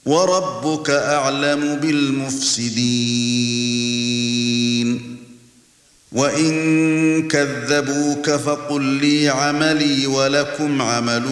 وَرَبُّكَ أَعْلَمُ بِالْمُفْسِدِينَ وَإِن كَذَّبُوكَ فَقُل لِّي عَمَلِي وَلَكُمْ عَمَلُكُمْ